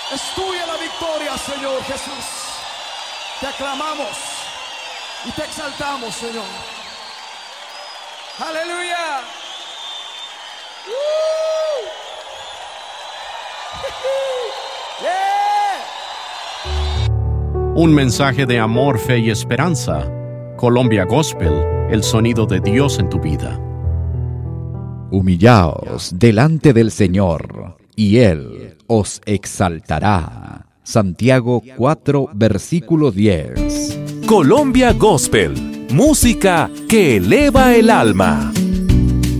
Es tuya la victoria, Señor Jesús. Te aclamamos y te exaltamos, Señor. Aleluya. Un mensaje de amor, fe y esperanza. Colombia Gospel, el sonido de Dios en tu vida. Humillaos delante del Señor, y Él os exaltará. Santiago 4, versículo 10. Colombia Gospel, música que eleva el alma.